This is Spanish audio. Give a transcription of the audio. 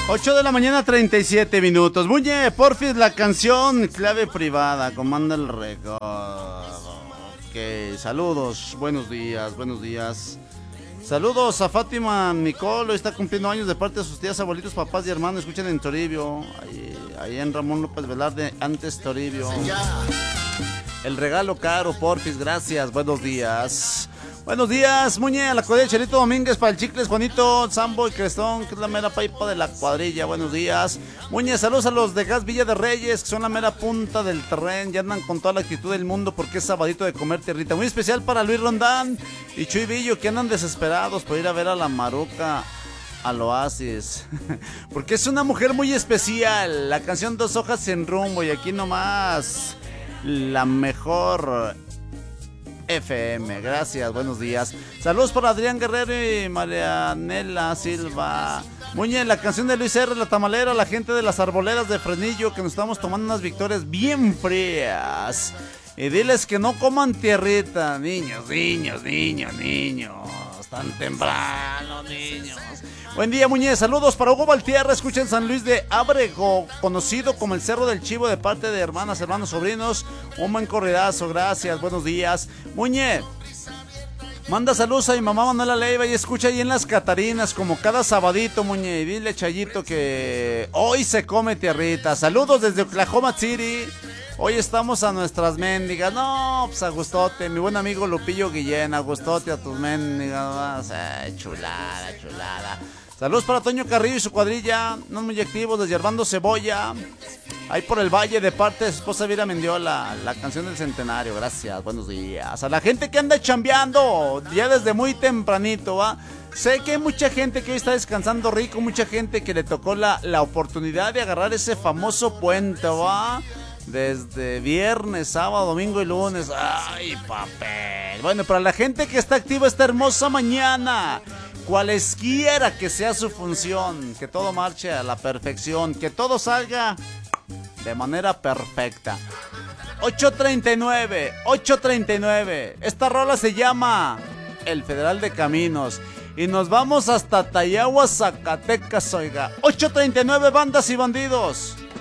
8 de la mañana, 37 minutos. Muñe, porfis, la canción Clave Privada, comanda el récord. Ok, saludos, buenos días, buenos días. Saludos a Fátima Nicolo, está cumpliendo años de parte de sus tías, abuelitos, papás y hermanos. Escuchen en Toribio, ahí en Ramón López Velarde, antes Toribio. El regalo caro, porfis, gracias, buenos días. Buenos días, Muñe, a la cuadrilla Chelito Domínguez, para el Chicles, Juanito, Sambo y Crestón, que es la mera paipa de la cuadrilla. Buenos días, Muñe, saludos a los de Gas Villa de Reyes, que son la mera punta del tren, ya andan con toda la actitud del mundo porque es sabadito de comer tierrita. Muy especial para Luis Rondán y Chuy Villo, que andan desesperados por ir a ver a la Maruca al Oasis, porque es una mujer muy especial. La canción Dos Hojas Sin Rumbo, y aquí nomás la mejor FM, gracias, buenos días. Saludos para Adrián Guerrero y Marianela Silva. Muñe, la canción de Luis R. La Tamalera, la gente de las arboledas de Fresnillo, que nos estamos tomando unas victorias bien frías. Y diles que no coman tierrita, niños, tan temprano, niños. Buen día, Muñe, saludos para Hugo Valtierra, escuchen San Luis de Ábrego, conocido como el Cerro del Chivo, de parte de hermanas, hermanos, sobrinos. Un buen corridazo, gracias, buenos días. Muñe, manda saludos a mi mamá Manuela Leiva y escucha ahí en Las Catarinas, como cada sabadito, Muñe, y dile, Chayito, que hoy se come tierrita. Saludos desde Oklahoma City. Hoy estamos a nuestras mendigas. No, pues a gustote, mi buen amigo Lupillo Guillén, a gustote a tus mendigas. Chulada. Saludos para Toño Carrillo y su cuadrilla, no muy activos, desde Armando Cebolla, ahí por el valle, de parte de su esposa Vira Mendiola, la canción del centenario. Gracias, buenos días. A la gente que anda chambeando ya desde muy tempranito, ¿va? Sé que hay mucha gente que hoy está descansando rico, mucha gente que le tocó la oportunidad de agarrar ese famoso puente, ¿va? Desde viernes, sábado, domingo y lunes. ¡Ay, papel! Bueno, para la gente que está activa esta hermosa mañana, cualesquiera que sea su función, que todo marche a la perfección, que todo salga de manera perfecta. 8:39. Esta rola se llama El Federal de Caminos. Y nos vamos hasta Tayagua, Zacatecas, oiga. 8:39, bandas y bandidos.